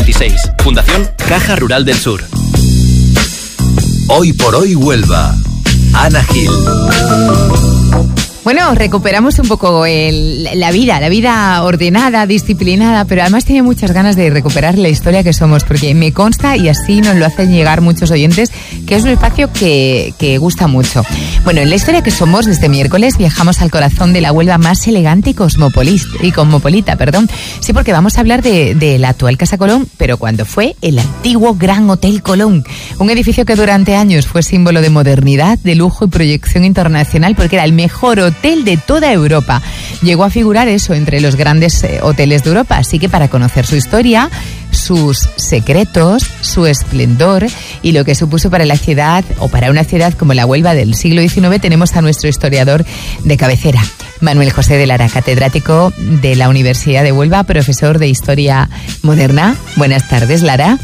26. Fundación Caja Rural del Sur. Hoy por hoy Huelva. Ana Gil. Bueno, recuperamos un poco la vida ordenada, disciplinada, pero además tiene muchas ganas de recuperar la historia que somos, porque me consta, y así nos lo hacen llegar muchos oyentes, que es un espacio que gusta mucho. Bueno, en la historia que somos, este miércoles viajamos al corazón de la Huelva más elegante y cosmopolita. Sí, porque vamos a hablar de la actual Casa Colón, pero cuando fue el antiguo Gran Hotel Colón, un edificio que durante años fue símbolo de modernidad, de lujo y proyección internacional, porque era el mejor hotel de toda Europa. Llegó a figurar eso entre los grandes hoteles de Europa, así que para conocer su historia, sus secretos, su esplendor y lo que supuso para la ciudad, o para una ciudad como la Huelva del siglo XIX, tenemos a nuestro historiador de cabecera, Manuel José de Lara, catedrático de la Universidad de Huelva, profesor de Historia Moderna. Buenas tardes, Lara.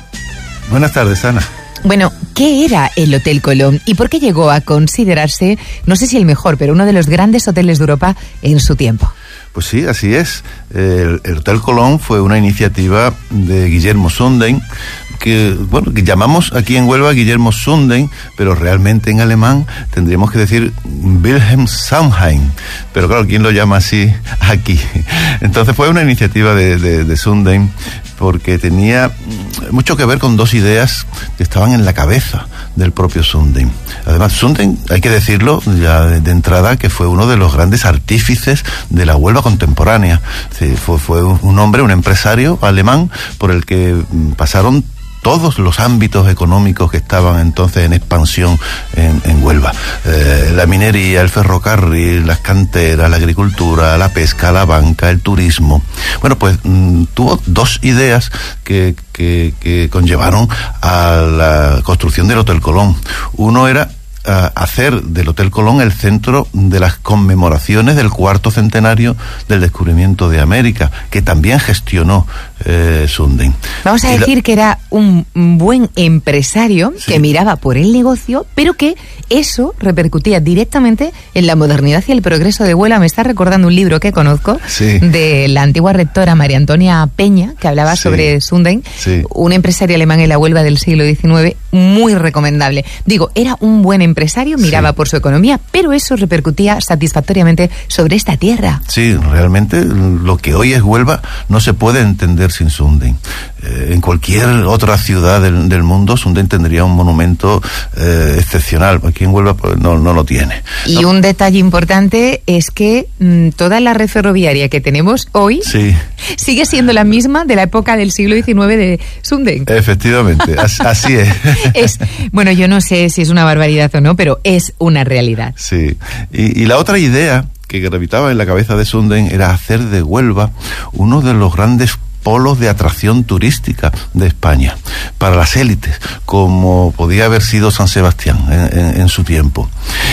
Buenas tardes, Ana. Bueno, ¿qué era el Hotel Colón y por qué llegó a considerarse, no sé si el mejor, pero uno de los grandes hoteles de Europa en su tiempo? Pues sí, así es. El Hotel Colón fue una iniciativa de Guillermo Sundin, que llamamos aquí en Huelva Guillermo Sundin, pero realmente en alemán tendríamos que decir Wilhelm Sundin, pero claro, ¿quién lo llama así aquí? Entonces fue una iniciativa de Sundin, porque tenía mucho que ver con dos ideas que estaban en la cabeza del propio Sundin. Además, Sundin, hay que decirlo ya de entrada, que fue uno de los grandes artífices de la Huelva contemporánea. Sí, fue un hombre, un empresario alemán, por el que pasaron todos los ámbitos económicos que estaban entonces en expansión en Huelva. La minería, el ferrocarril, las canteras, la agricultura, la pesca, la banca, el turismo. Bueno, pues tuvo dos ideas que conllevaron a la construcción del Hotel Colón. Uno era hacer del Hotel Colón el centro de las conmemoraciones del 4º centenario del descubrimiento de América, que también gestionó Sundin. Vamos a decir que era un buen empresario, sí, que miraba por el negocio, pero que eso repercutía directamente en la modernidad y el progreso de Huelva. Me está recordando un libro que conozco, sí, de la antigua rectora María Antonia Peña, que hablaba, sí, sobre Sundin, sí, un empresario alemán en la Huelva del siglo XIX, muy recomendable. Digo, era un buen empresario, miraba, sí, por su economía, pero eso repercutía satisfactoriamente sobre esta tierra. Sí, realmente lo que hoy es Huelva no se puede entender sin Sundin. En cualquier otra ciudad del mundo, Sundin tendría un monumento excepcional. Aquí en Huelva pues, no lo tiene. Y un detalle importante es que toda la red ferroviaria que tenemos hoy, sí, sigue siendo la misma de la época del siglo XIX de Sundin. Efectivamente, así es. Bueno, yo no sé si es una barbaridad o no, pero es una realidad. Sí, y la otra idea que gravitaba en la cabeza de Sundin era hacer de Huelva uno de los grandes polos de atracción turística de España para las élites, como podía haber sido San Sebastián en su tiempo.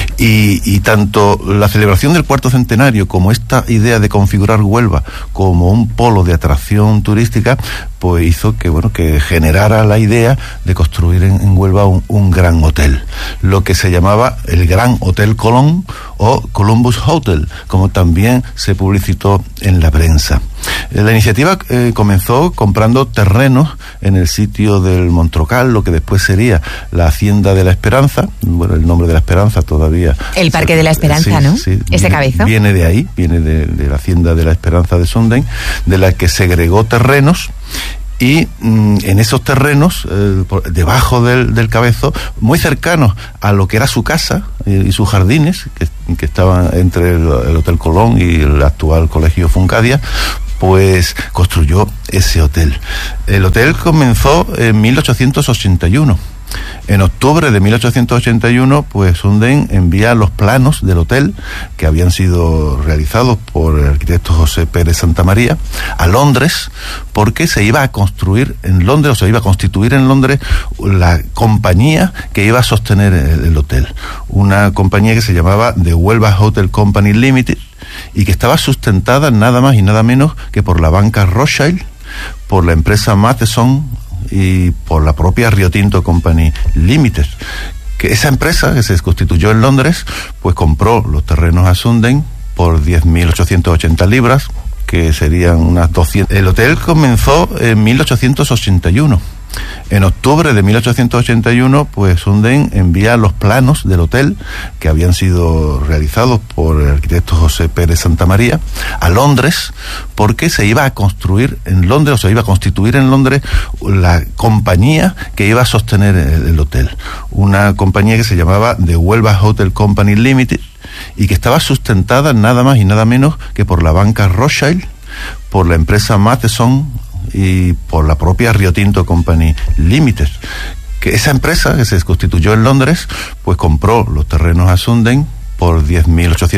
Y tanto la celebración del 4º centenario como esta idea de configurar Huelva como un polo de atracción turística, pues hizo que generara la idea de construir en Huelva un gran hotel, lo que se llamaba el Gran Hotel Colón o Columbus Hotel, como también se publicitó en la prensa. La iniciativa comenzó comprando terrenos en el sitio del Montrocal, lo que después sería la Hacienda de la Esperanza. Bueno, el nombre de la Esperanza todavía... El Parque de la Esperanza, sí, ¿no? Sí, ese cabeza. Viene de ahí, viene de la Hacienda de la Esperanza de Sundin, de la que segregó terrenos. Y en esos terrenos, debajo del Cabezo, muy cercanos a lo que era su casa y sus jardines, que estaban entre el Hotel Colón y el actual Colegio Funcadia, pues construyó ese hotel. El hotel comenzó en 1881. En octubre de 1881, pues Sundin envía los planos del hotel, que habían sido realizados por el arquitecto José Pérez Santamaría, a Londres, porque se iba a construir en Londres, o se iba a constituir en Londres, la compañía que iba a sostener el hotel. Una compañía que se llamaba The Huelva Hotel Company Limited, y que estaba sustentada nada más y nada menos que por la banca Rothschild, por la empresa Matheson y por la propia Rio Tinto Company Limited. Que esa empresa, que se constituyó en Londres, pues compró los terrenos a Sundin por 10.880 libras, que serían unas 200. El hotel comenzó en 1881. En octubre de 1881, pues Sundin envía los planos del hotel, que habían sido realizados por el arquitecto José Pérez Santamaría, a Londres, porque se iba a construir en Londres, o se iba a constituir en Londres, la compañía que iba a sostener el hotel. Una compañía que se llamaba The Huelva Hotel Company Limited, y que estaba sustentada nada más y nada menos que por la banca Rothschild, por la empresa Matheson y por la propia Rio Tinto Company Limited. Que esa empresa, que se constituyó en Londres, pues compró los terrenos a Sundin por 10.800